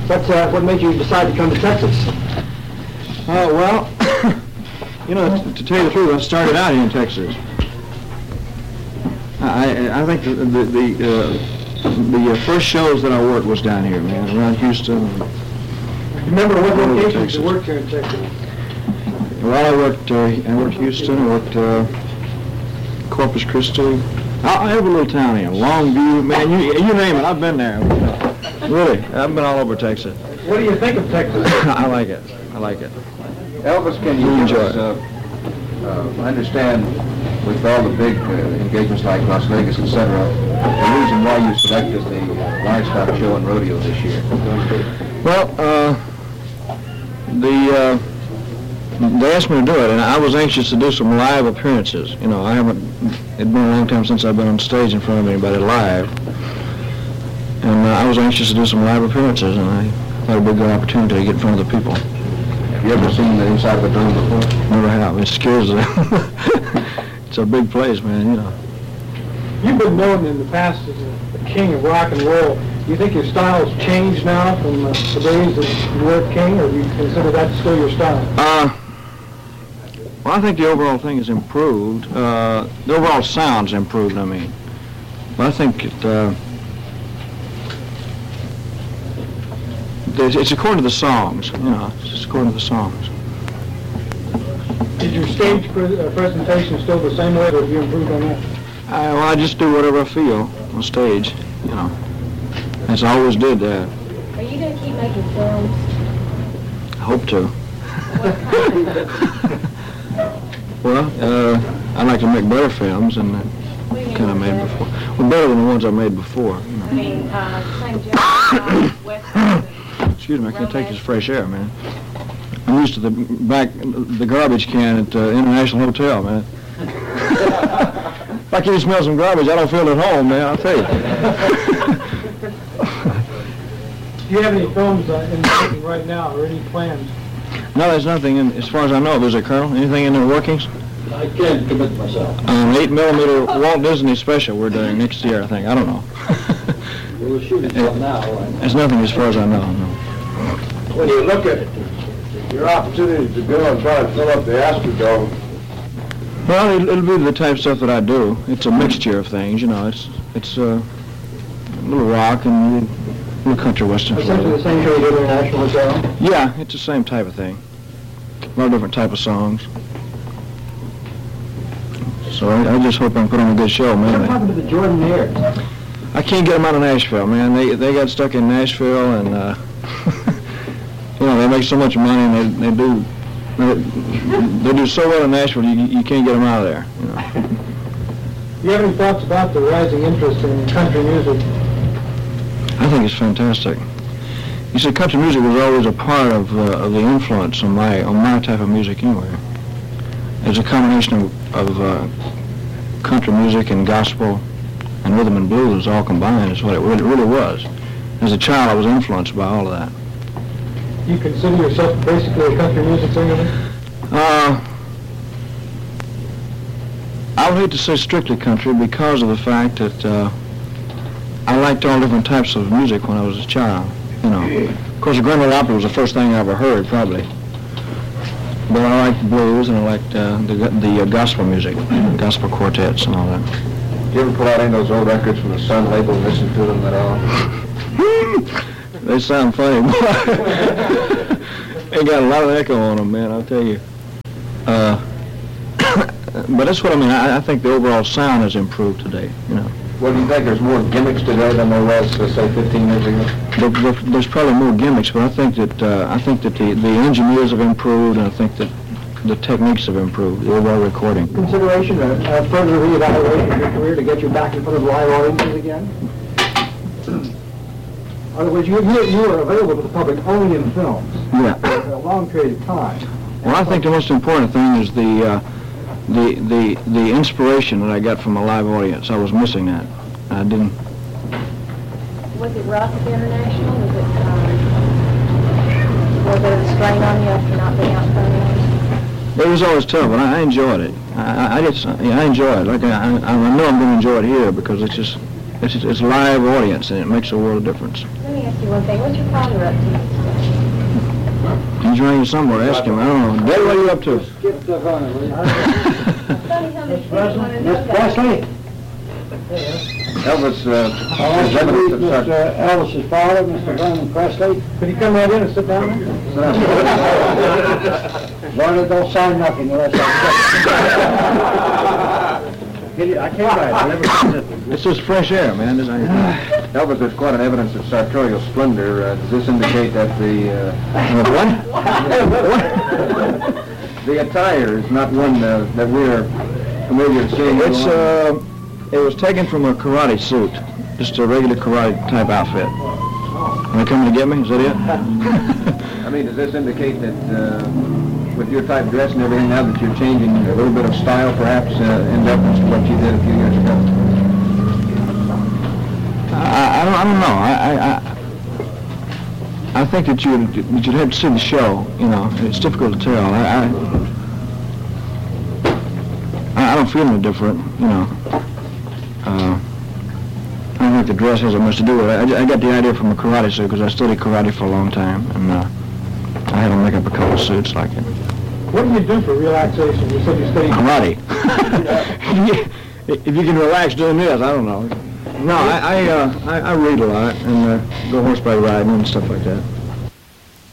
What made you decide to come to Texas? Well, you know, to tell you the truth, I started out here in Texas. I think the first shows that I worked was down here, man, around Houston. Remember what locations you worked here in Texas? Well, I worked Houston, I worked Corpus Christi. Every little town here, Longview, man, you name it, I've been there. Really, I've been all over Texas. What do you think of Texas? I like it. Elvis, can you enjoy give us, I understand with all the big engagements like Las Vegas, etc., the reason why you selected the livestock show and rodeo this year? Well, they asked me to do it, and I was anxious to do some live appearances. You know, it'd been a long time since I've been on stage in front of anybody live. And I was anxious to do some live appearances, and I thought it'd be a good opportunity to get in front of the people. Have you ever seen the inside of a dome before? Never have. It scares them. It's a big place, man, you know. You've been known in the past as the king of rock and roll. Do you think your style's changed now from the days that you were king, or do you consider that still your style? Well, I think the overall thing has improved. The overall sound's improved, I mean. But I think it's according to the songs, you know. It's according to the songs. Is your stage presentation still the same way, or have you improved on that? Well, I just do whatever I feel on stage, you know. As I always did that. Are you going to keep making films? I hope to. What kind? Well, I like to make better films than the kind I made before. Well, better than the ones I made before. You know. I mean, same genre, Western. Excuse me, I can't take this fresh air, man. I'm used to the garbage can at International Hotel, man. If I can't smell some garbage, I don't feel at home, man, I'll tell you. Do you have any films in the making right now, or any plans? No, there's nothing in, as far as I know. Is there, Colonel? Anything in the workings? I can't commit myself. 8mm Walt Disney special we're doing next year, I think. I don't know. We're shooting something now. There's nothing as far as I know, no. When you look at your opportunity to go and try to fill up the Astrodome. Well, it'll be the type of stuff that I do. It's a mixture of things, you know. It's a little rock and a little country western. Essentially the same show you did at International Hotel? Yeah, it's the same type of thing. A lot of different type of songs. So I just hope I can put on a good show, man. What happened to the Jordanaires? I can't get them out of Nashville, man. They got stuck in Nashville, and you know, they make so much money, and they do so well in Nashville. You can't get them out of there. You know. Do you have any thoughts about the rising interest in country music? I think it's fantastic. You see, country music was always a part of the influence on my type of music anyway. It's a combination of country music and gospel and rhythm and blues all combined is what it really was. As a child, I was influenced by all of that. Do you consider yourself basically a country music singer? I would hate to say strictly country because of the fact that I liked all different types of music when I was a child. You know, of course, the Grand Ole Opry was the first thing I ever heard, probably. But I liked blues and I liked the gospel music, gospel quartets and all that. Did you ever pull out any of those old records from the Sun label and listen to them at all? They sound funny. They got a lot of echo on them, man, I'll tell you. But that's what I mean. I think the overall sound has improved today, you know. Well, do you think there's more gimmicks today than there was, say, 15 years ago? There's probably more gimmicks, but I think that the engineers have improved, and I think that the techniques have improved, the overall recording. Consideration, further reevaluation of your career to get you back in front of live audiences again? In other words, you are available to the public only in films. Yeah. For a long period of time. Well, I think the most important thing is the inspiration that I got from a live audience. I was missing that. I didn't. Was it rough at the International? Was it a strain on you after not being out front? It was always tough, but I enjoyed it. I enjoy it. Like I know I'm going to enjoy it here because it's live audience and it makes a world of difference. Let me me ask you one thing. What's your father up to? He's around here somewhere. Ask him. I don't know. Dad, what are you up to? Skip the honey, will you? Funny how this kids want to know Miss that. Presley? Elvis, I'd like is to evidence introduce of such... Mr. Elvis's father, Mr. Vernon Presley. Could you come right in and sit down there? Vernon, don't sign nothing unless I can't write, I never seen it. It's just fresh air, man. This ain't... Elvis, there's quite an evidence of sartorial splendor. Does this indicate that the... the attire is not one that we're familiar with seeing? It's, it was taken from a karate suit. Just a regular karate type outfit. Are they coming to get me? Is that it? I mean, does this indicate that with your type of dress and everything now that you're changing a little bit of style, perhaps, in deference to what you did a few years ago? I don't know. I think that you'd have to see the show. You know, it's difficult to tell. I don't feel any different. You know. I don't think the dress has much to do with it. I got the idea from a karate suit because I studied karate for a long time, and I had to make up a couple of suits like it. What do you do for relaxation? You said you study Karate. If you can relax doing this, I don't know. No, I read a lot and go horseback riding and stuff like that.